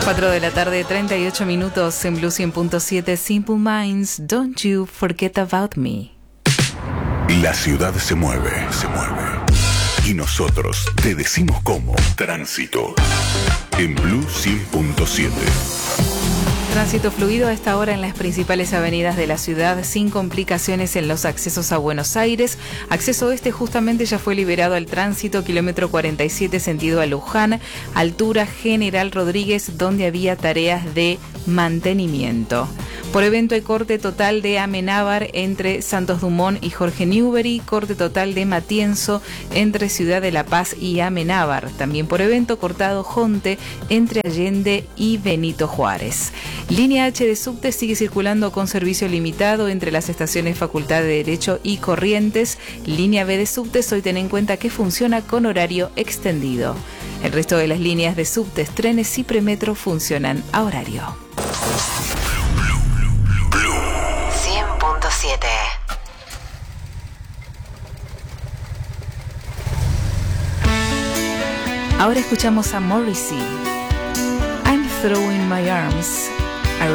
4 de la tarde, 38 minutos en Blue 100.7. Simple Minds, Don't You Forget About Me. La ciudad se mueve. Y nosotros te decimos cómo. Tránsito. En Blue 100.7. Tránsito fluido a esta hora en las principales avenidas de la ciudad, sin complicaciones en los accesos a Buenos Aires. Acceso oeste justamente ya fue liberado al tránsito, kilómetro 47 sentido a Luján, altura General Rodríguez, donde había tareas de mantenimiento. Por evento hay corte total de Amenábar entre Santos Dumont y Jorge Newbery, corte total de Matienzo entre Ciudad de La Paz y Amenábar. También por evento cortado Jonte entre Allende y Benito Juárez. Línea H de subte sigue circulando con servicio limitado entre las estaciones Facultad de Derecho y Corrientes. Línea B de subtes hoy ten en cuenta que funciona con horario extendido. El resto de las líneas de subtes, trenes y premetro funcionan a horario. 100.7. Ahora escuchamos a Morrissey. I'm throwing my arms